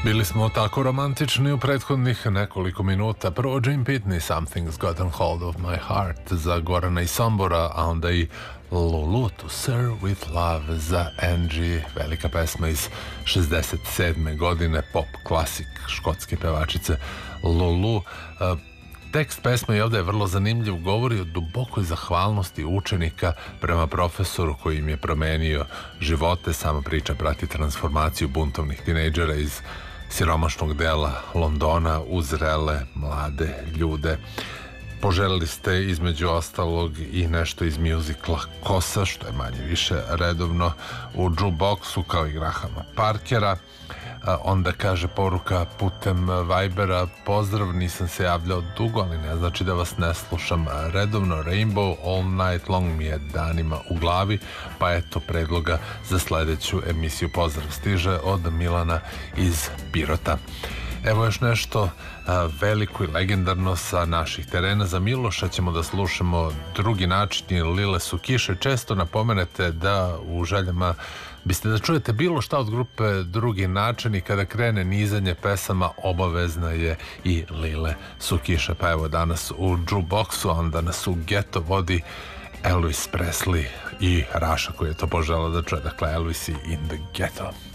Bili smo tako romantični u prethodnih nekoliko minuta. Prvo Jane Pitney, Something's Gotten Hold of My Heart za Gorana i Sombora, a onda i Lulu, To Serve With Love za Angie, velika pesma iz 67. godine, pop klasik škotske pevačice Lulu. Tekst pesme je ovdje vrlo zanimljiv, govori o dubokoj zahvalnosti učenika prema profesoru koji im je promenio živote. Sama priča prati transformaciju buntovnih tinejdžera iz siromašnog dela Londona u zrele mlade ljude. Poželili ste između ostalog i nešto iz mjuzikla Kosa, što je manje više redovno u jukeboxu, kao i Grahama Parkera. Onda kaže poruka putem Vibera: pozdrav, nisam se javljao dugo, ali ne znači da vas ne slušam redovno. Rainbow All Night Long mi je danima u glavi, pa eto predloga za sledeću emisiju. Pozdrav stiže od Milana iz Pirota. Evo još nešto veliko i legendarno sa naših terena. Za Miloša ćemo da slušamo Drugi načini, Lile su kiše. Često napomenete da u željama biste da čujete bilo šta od grupe Drugi načini. Kada krene nizanje pesama, obavezna je i Lile su kiše. Pa evo danas u jukeboxu, a onda nas u geto vodi Elvis Presley i Raša koji je to poželao da čuje. Dakle, Elvis i In the Ghetto.